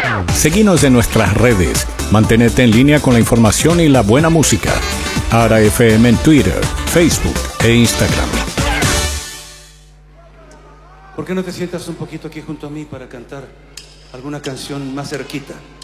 Seguinos en nuestras redes. Mantenete en línea con la información y la buena música. Ara FM en Twitter, Facebook e Instagram. ¿Por qué no te sientas un poquito aquí junto a mí para cantar alguna canción más cerquita?